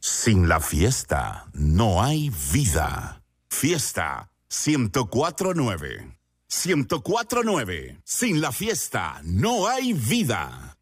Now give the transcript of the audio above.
Sin la fiesta no hay vida. Fiesta 104.9. 104.9. Sin la fiesta no hay vida.